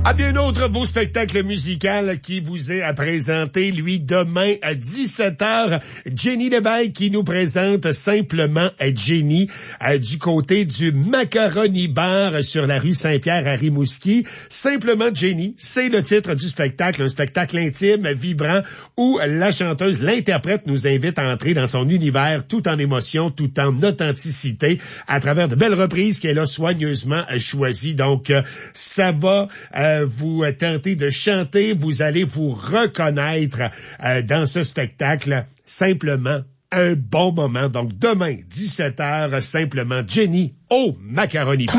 Ah bien, autre beau spectacle musical qui vous est à présenter, lui, demain à 17h. Jenny Lévesque qui nous présente simplement Jenny du côté du Macaroni Bar sur la rue Saint-Pierre à Rimouski. Simplement Jenny, c'est le titre du spectacle, un spectacle intime, vibrant, où la chanteuse, l'interprète nous invite à entrer dans son univers tout en émotion, tout en authenticité, à travers de belles reprises qu'elle a soigneusement choisies. Donc, ça va vous tentez de chanter, vous allez vous reconnaître dans ce spectacle. Simplement un bon moment. Donc demain, 17h, simplement Jenny au Macaroni Bar.